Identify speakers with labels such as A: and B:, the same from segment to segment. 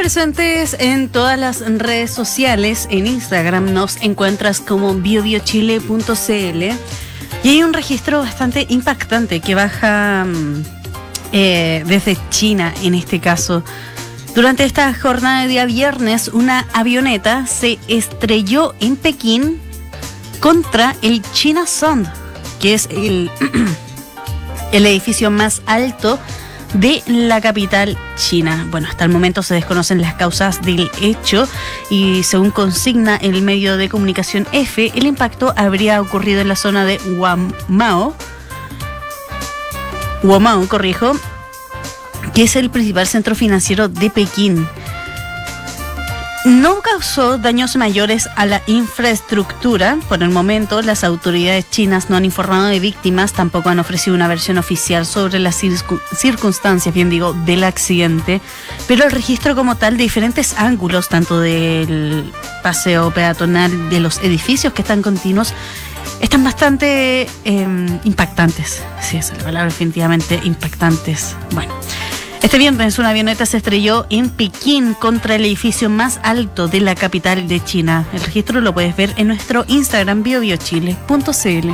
A: presentes en todas las redes sociales. En Instagram nos encuentras como biobiochile.cl y hay un registro bastante impactante que baja desde China en este caso. Durante esta jornada de día viernes, una avioneta se estrelló en Pekín contra el China Sound, que es el edificio más alto de la capital china. Bueno, hasta el momento se desconocen las causas del hecho y según consigna el medio de comunicación EFE, el impacto habría ocurrido en la zona de Guomao, que es el principal centro financiero de Pekín. No causó daños mayores a la infraestructura. Por el momento, las autoridades chinas no han informado de víctimas, tampoco han ofrecido una versión oficial sobre las circunstancias, del accidente. Pero el registro como tal de diferentes ángulos, tanto del paseo peatonal, de los edificios que están continuos, están bastante impactantes. Sí, esa es la palabra, definitivamente impactantes. Bueno. Este viernes una avioneta se estrelló en Pekín contra el edificio más alto de la capital de China. El registro lo puedes ver en nuestro Instagram biobiochile.cl.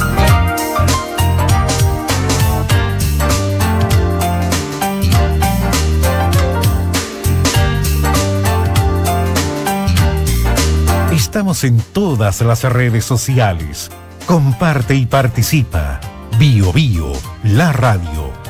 B: Estamos en todas las redes sociales. Comparte y participa. Bio Bio, la radio.